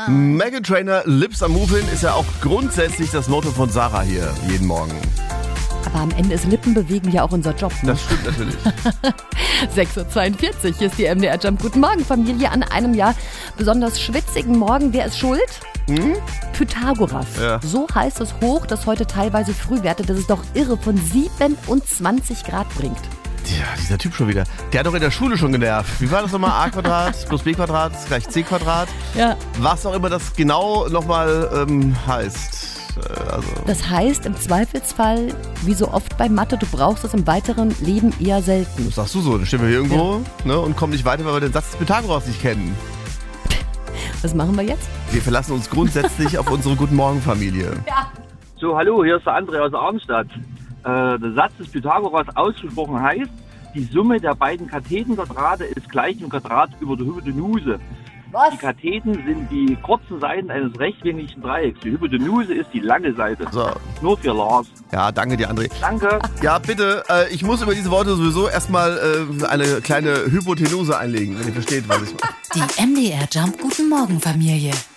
Meghan Trainor, Lips am Move ist ja auch grundsätzlich das Motto von Sarah hier jeden Morgen. Aber am Ende ist Lippenbewegen ja auch unser Job. Ne? Das stimmt natürlich. 6.42 Uhr, hier ist die MDR Jump. Guten Morgen, Familie, an einem ja besonders schwitzigen Morgen. Wer ist schuld? Pythagoras. Ja. So heißt das Hoch, das heute teilweise Frühwerte, das ist doch irre, von 27 Grad bringt. Ja, dieser Typ schon wieder. Der hat doch in der Schule schon genervt. Wie war das nochmal? A Quadrat plus B Quadrat ist gleich C Quadrat. Ja. Was auch immer das genau nochmal heißt. Das heißt im Zweifelsfall, wie so oft bei Mathe, du brauchst es im weiteren Leben eher selten. Das sagst du so. Dann stehen wir hier irgendwo und kommen nicht weiter, weil wir den Satz des Pythagoras nicht kennen. Was machen wir jetzt? Wir verlassen uns grundsätzlich auf unsere Guten Morgen-Familie. Ja. So, hallo, hier ist der André aus Arnstadt. Der Satz des Pythagoras ausgesprochen heißt, die Summe der beiden Kathetenquadrate ist gleich dem Quadrat über der Hypotenuse. Was? Die Katheten sind die kurzen Seiten eines rechtwinkligen Dreiecks. Die Hypotenuse ist die lange Seite. So. Nur für Lars. Ja, danke dir, André. Danke. Ja, bitte, ich muss über diese Worte sowieso erstmal eine kleine Hypotenuse einlegen, wenn ihr versteht, was ich meine. Die MDR Jump Guten Morgen Familie.